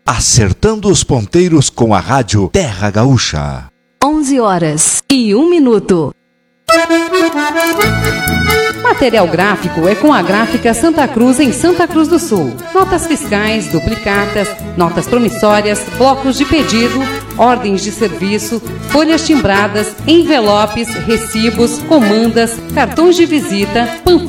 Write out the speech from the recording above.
Acertando os ponteiros com a rádio Terra Gaúcha. 11h01. Material gráfico é com a Gráfica Santa Cruz, em Santa Cruz do Sul. Notas fiscais, duplicatas, notas promissórias, blocos de pedido, ordens de serviço, folhas timbradas, envelopes, recibos, comandas, cartões de visita, panfletos.